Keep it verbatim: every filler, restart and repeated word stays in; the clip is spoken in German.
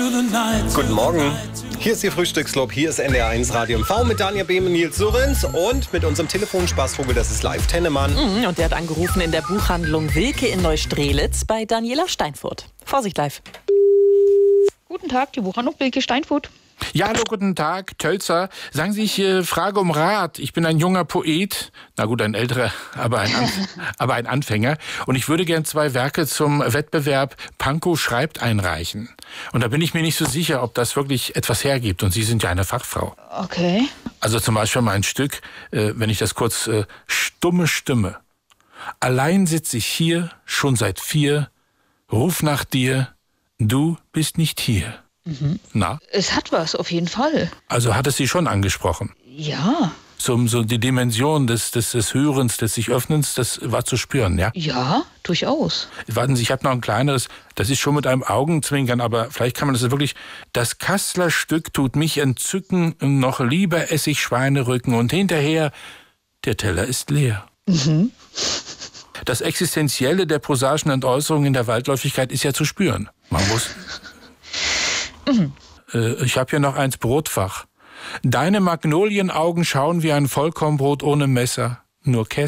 Guten Morgen. Hier ist Ihr Frühstücksclub, hier ist N D R eins Radio M V mit Daniel Behm und Nils Lorenz und mit unserem Telefonspaßvogel, das ist live Tennemann. Mhm, und der hat angerufen in der Buchhandlung Wilke in Neustrelitz bei Daniela Steinfurt. Vorsicht live. Guten Tag, die Buchhandlung Wilke Steinfurt. Ja, hallo, guten Tag, Tölzer. Sagen Sie, ich äh, frage um Rat. Ich bin ein junger Poet, na gut, ein älterer, aber ein, Anf- aber ein Anfänger. Und ich würde gern zwei Werke zum Wettbewerb Pankow schreibt einreichen. Und da bin ich mir nicht so sicher, ob das wirklich etwas hergibt. Und Sie sind ja eine Fachfrau. Okay. Also zum Beispiel mal ein Stück, äh, wenn ich das kurz, äh, stumme Stimme. Allein sitz ich hier, schon seit vier, ruf nach dir, du bist nicht hier. Mhm. Na? Es hat was, auf jeden Fall. Also hat es Sie schon angesprochen? Ja. So, so die Dimension des, des, des Hörens, des sich Öffnens, das war zu spüren, ja? Ja, durchaus. Warten Sie, ich habe noch ein kleineres, das ist schon mit einem Augenzwinkern, aber vielleicht kann man das wirklich... Das Kassler-Stück tut mich entzücken, noch lieber ess ich Schweinerücken und hinterher, der Teller ist leer. Mhm. Das Existenzielle der prosaischen Entäußerung in der Waldläufigkeit ist ja zu spüren. Man muss... Mhm. Äh, ich habe hier noch eins, Brotfach. Deine Magnolienaugen schauen wie ein Vollkornbrot ohne Messer, nur Käse.